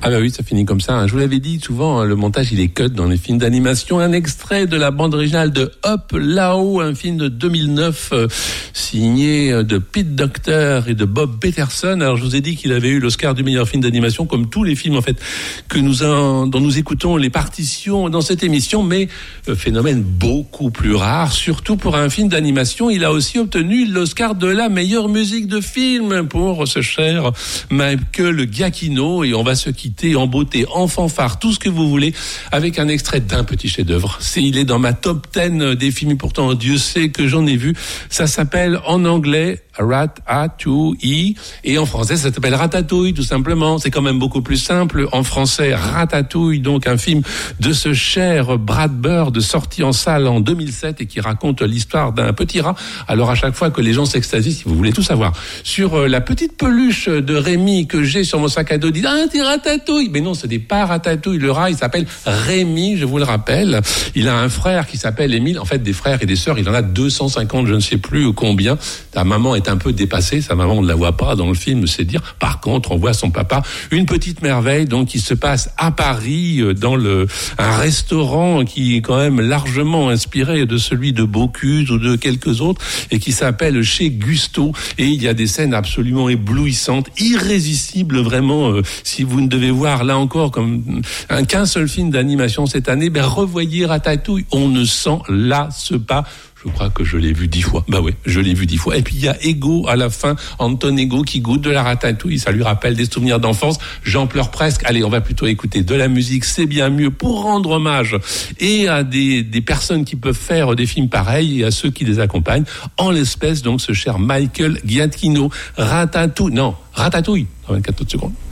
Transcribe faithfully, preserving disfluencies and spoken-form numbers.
Ah bah oui, ça finit comme ça. Hein. Je vous l'avais dit, souvent, hein, le montage, il est cut dans les films d'animation. Un extrait de la bande originale de Hop là-haut, un film de deux mille neuf, euh, signé euh, de Pete Docter et de Bob Peterson. Alors, je vous ai dit qu'il avait eu l'Oscar du meilleur film d'animation, comme tous les films, en fait, que nous en, dont nous écoutons les partitions dans cette émission, mais euh, phénomène beaucoup plus rare, surtout pour un film d'animation. Il a aussi obtenu l'Oscar de la meilleure musique de film pour ce cher Michael Giacchino, et on va se quitter en beauté, en fanfare, tout ce que vous voulez, avec un extrait d'un petit chef-d'œuvre. C'est, il est dans ma top dix des films, et pourtant Dieu sait que j'en ai vu. Ça s'appelle en anglais Ratatouille, et en français ça s'appelle Ratatouille, tout simplement. C'est quand même beaucoup plus simple en français. Ratatouille, donc un film de ce cher Brad Bird, sorti en salle en deux mille sept et qui raconte l'histoire d'un petit rat. Alors à chaque fois que les gens s'extasient, si vous voulez tout savoir, sur la petite peluche de Rémi que j'ai sur mon sac à dos, dit ah c'est Ratatouille, mais non, ce n'est pas Ratatouille. Le rat, il s'appelle Rémi, je vous le rappelle. Il a un frère qui s'appelle Émile. En fait, des frères et des sœurs, il en a deux cent cinquante, je ne sais plus combien. Ta maman est un peu dépassée, sa maman, on ne la voit pas dans le film, c'est dire. Par contre, on voit son papa, une petite merveille, donc, qui se passe à Paris, dans le, un restaurant qui est quand même largement inspiré de celui de Bocuse ou de quelques autres, et qui s'appelle Chez Gusto. Et il y a des scènes absolument éblouissantes, irrésistibles, vraiment. Euh, si vous ne devez voir, là encore, comme un, qu'un seul film d'animation cette année, ben, revoyez Ratatouille. On ne s'en lasse pas. Je crois que je l'ai vu dix fois. Bah oui, je l'ai vu dix fois. Et puis il y a Ego à la fin, Anton Ego qui goûte de la ratatouille. Ça lui rappelle des souvenirs d'enfance. J'en pleure presque. Allez, on va plutôt écouter de la musique. C'est bien mieux pour rendre hommage et à des, des personnes qui peuvent faire des films pareils et à ceux qui les accompagnent. En l'espèce, donc, ce cher Michael Giacchino. Ratatouille. Non, Ratatouille. Dans vingt-quatre secondes.